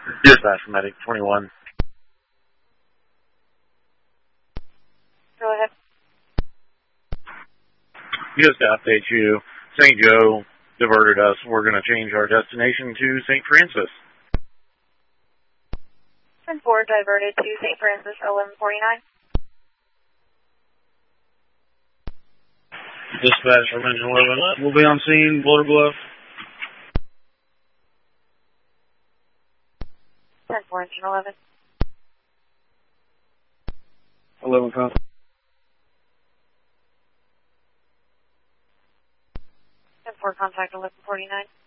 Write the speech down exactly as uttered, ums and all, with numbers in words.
Dispatch from Medic twenty-one. Go ahead. Just to update you, Saint Joe diverted us. We're going to change our destination to Saint Francis. ten four diverted to Saint Francis, eleven forty-nine. Dispatch from Engine eleven. We'll be on scene, Boulder Bluff. ten four, Engine eleven. eleven contact. ten four, contact eleven forty-nine.